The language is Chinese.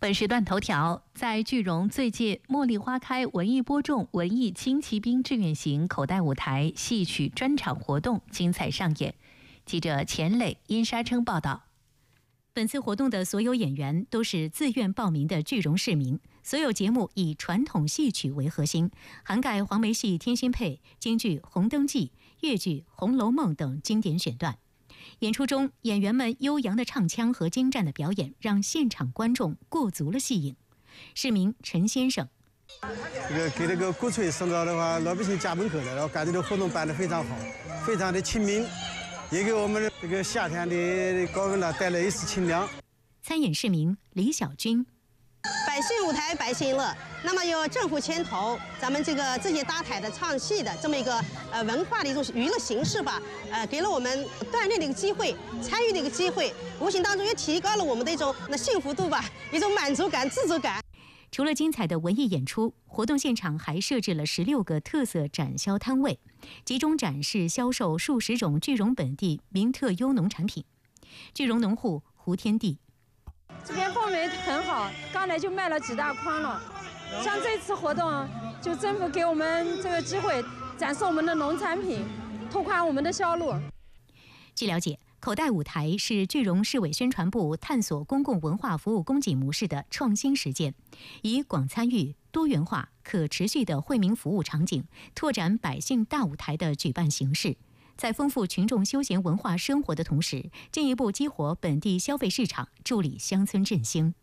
本时段头条：在句容最近茉莉花开文艺播种文艺轻骑兵志愿行口袋舞台戏曲专场活动精彩上演。记者钱磊、殷沙称报道。 本次活动的所有演员都是自愿报名的句容市民，所有节目以传统戏曲为核心，涵盖黄梅戏《天仙配》、京剧《红灯记》、粤剧《红楼梦》等经典选段。演出中，演员们悠扬的唱腔和精湛的表演，让现场观众过足了戏瘾。市民陈先生： 给这个鼓吹声高的话，老百姓家门口的，然后感觉这个活动办得非常好，非常的亲民，也给我们这个夏天的高温呢带来一丝清凉。 参演市民李小军： 百姓舞台，百姓乐。那么有政府牵头，咱们这些搭台的唱戏的这么一个文化的一种娱乐形式吧，给了我们锻炼的一个机会，参与的一个机会，无形当中也提高了我们的一种幸福度吧，一种满足感、自足感。 除了精彩的文艺演出，活动现场还设置了16个特色展销摊位，集中展示销售数十种句容本地名特优农产品。句容农户胡天地： 这边氛围很好，刚才就卖了几大筐了。像这次活动，就政府给我们这个机会，展示我们的农产品，拓宽我们的销路。 据了解，口袋舞台是句容市委宣传部探索公共文化服务供给模式的创新实践，以广参与、多元化、可持续的惠民服务场景，拓展百姓大舞台的举办形式。在丰富群众休闲文化生活的同时，进一步激活本地消费市场，助力乡村振兴。